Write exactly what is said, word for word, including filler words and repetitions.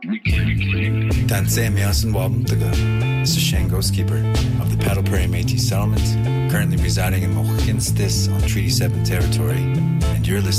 Tansé Miasan Wabmtaga is the Shangos keeper of the Paddle Prairie Métis settlement, currently residing in Mochinstis on Treaty seven territory, and you're listening